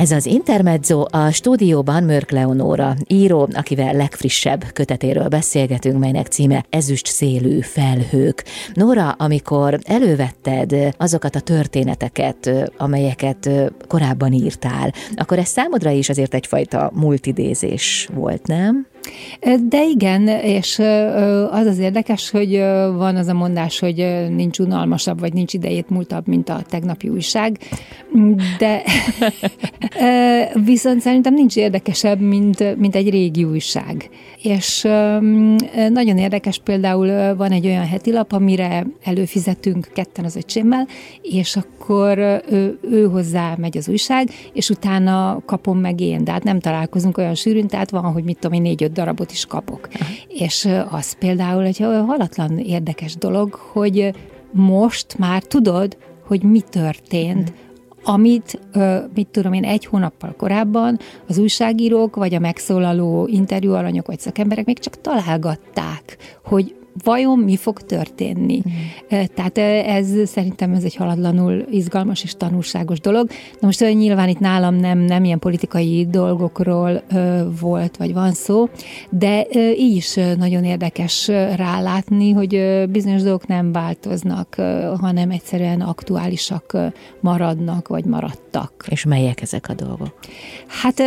Ez az Intermezzo, a stúdióban Mörk Leonóra, író, akivel legfrissebb kötetéről beszélgetünk, melynek címe Ezüst szélű felhők. Nóra, amikor elővetted azokat a történeteket, amelyeket korábban írtál, akkor ez számodra is azért egyfajta múltidézés volt, nem? De igen, és az érdekes, hogy van az a mondás, hogy nincs unalmasabb, vagy nincs idejét múltabb, mint a tegnapi újság, de viszont szerintem nincs érdekesebb, mint egy régi újság. És nagyon érdekes, például van egy olyan hetilap, amire előfizetünk ketten az öcsémmel, és akkor ő hozzá megy az újság, és utána kapom meg én, de hát nem találkozunk olyan sűrűn, tehát van, hogy mit tudom én, 4-5 darabot is kapok. És az például egy halatlan érdekes dolog, hogy most már tudod, hogy mi történt, amit, mit tudom én, 1 hónappal korábban az újságírók, vagy a megszólaló interjúalanyok, vagy szakemberek még csak találgatták, hogy vajon mi fog történni. Tehát ez szerintem ez egy haladlanul izgalmas és tanulságos dolog. Na most nyilván itt nálam nem ilyen politikai dolgokról volt, vagy van szó, de így is nagyon érdekes rálátni, hogy bizonyos dolgok nem változnak, hanem egyszerűen aktuálisak maradnak, vagy maradtak. És melyek ezek a dolgok? Hát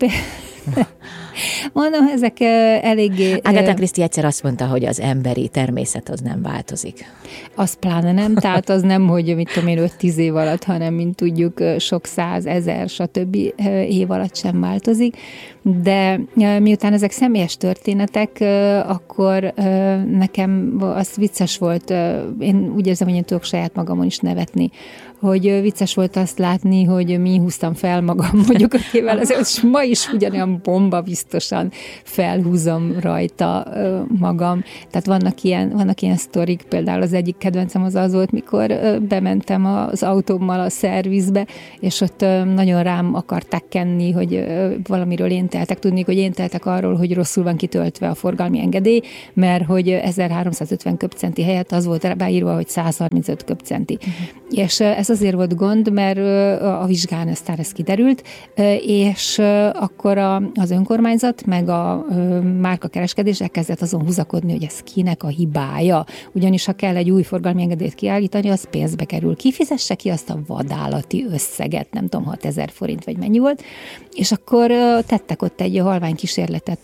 mondom, ezek eléggé... Agatha Christie egyszer azt mondta, hogy az emberi természet az nem változik. Az pláne nem, tehát az nem, hogy mit tudom én 5-10 év alatt, hanem mint tudjuk sok 100, 1000, stb. Év alatt sem változik. De miután ezek személyes történetek, akkor nekem az vicces volt, én úgy érzem, hogy én tudok saját magamon is nevetni, hogy vicces volt azt látni, hogy mi húztam fel magam mondjuk 5 évvel ezelőtt, és ma is ugyanolyan bomba biztosan felhúzom rajta magam. Tehát vannak ilyen sztorik, például az egyik kedvencem az volt, mikor bementem az autómmal a szervizbe, és ott nagyon rám akarták kenni, hogy valamiről én teltek, tudni, hogy én teltek arról, hogy rosszul van kitöltve a forgalmi engedély, mert hogy 1350 köbcenti helyett az volt beírva, hogy 135 köbcenti. És ez azért volt gond, mert a vizsgán ez kiderült, és akkor az önkormányzat meg a márkakereskedés elkezdett azon húzakodni, hogy ez kinek a hibája. Ugyanis ha kell egy új forgalmi engedélyt kiállítani, az pénzbe kerül. Kifizesse ki azt a vadállati összeget, nem tudom, 6000 forint vagy mennyi volt, és akkor tettek ott egy halvány kísérletet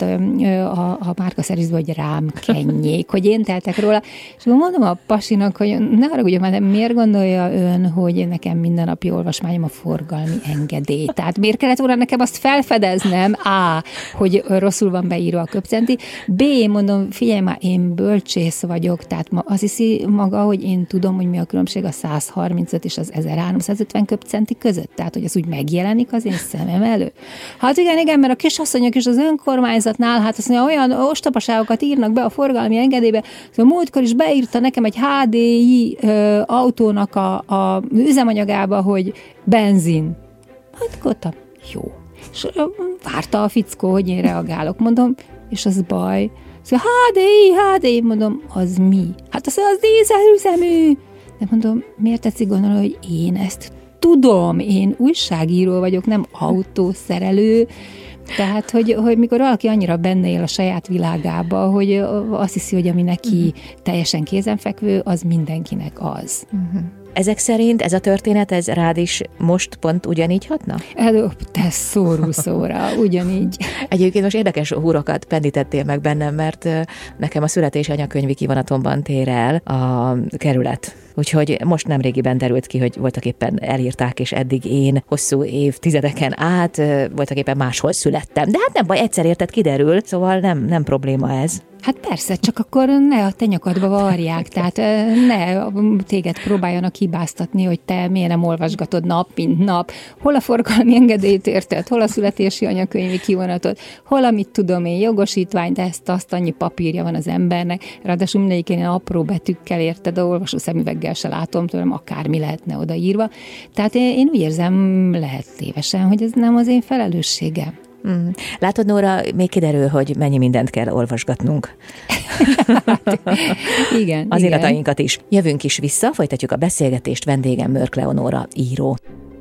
a márkaszervizbe, hogy rám kenjék, hogy én teltek róla, és akkor mondom a pasinak, hogy ne haragudjon már, de miért gondolja ön, hogy nekem minden napi olvasmányom a forgalmi engedély? Tehát miért kellett volna nekem azt felfedeznem? A, hogy rosszul van beírva a köbcenti. B, mondom, figyelj már, én bölcsész vagyok, tehát azt hiszi maga, hogy én tudom, hogy mi a különbség a 135 és az 1350 köbcenti között. Tehát, hogy ez úgy megjelenik az én szemem elő. Hát igen, mert a kisasszonyok is az önkormányzatnál, hát azt mondja, olyan ostobaságokat írnak be a forgalmi engedélybe, szóval múltkor is beírta nekem egy HDI autónak a üzemanyagába, hogy benzin. Hát mondtam, jó. És várta a fickó, hogy én reagálok, mondom, és az baj. Szóval HDI, mondom, az mi? Hát az dízelüzemű. De mondom, miért tetszik gondolni, hogy én ezt tudom, én újságíró vagyok, nem autószerelő. Tehát, hogy mikor valaki annyira benne él a saját világába, hogy azt hiszi, hogy ami neki teljesen kézenfekvő, az mindenkinek az. Ezek szerint ez a történet, ez rád is most pont ugyanígy hatna? Te szórul szóra, ugyanígy. Egyébként most érdekes húrokat pendítettél meg bennem, mert nekem a születési anyakönyvi kivonatomban tér el a kerület. Úgyhogy most nemrégiben derült ki, hogy voltak éppen elírták, és eddig én hosszú évtizedeken át voltak éppen máshol születtem. De hát nem baj, egyszer érted, kiderül, szóval nem probléma ez. Hát persze, csak akkor ne a te nyakadba varják, tehát ne téged próbáljanak hibáztatni, hogy te miért nem olvasgatod nap, mint nap. Hol a forgalmi engedélyt érted, hol a születési anyakönyvi kivonatot, hol a mit tudom én jogosítvány, de azt annyi papírja van az embernek, ráadásul mindegyik ilyen apró betűkkel érted, a olvasó szemüveggel se látom tőlem, akármi lehetne odaírva. Tehát én úgy érzem, lehet tévesen, hogy ez nem az én felelősségem. Látod, Nóra, még kiderül, hogy mennyi mindent kell olvasgatnunk. Igen. Az iratainkat is. Jövünk is vissza, folytatjuk a beszélgetést, vendégem Mörk Leonóra, író.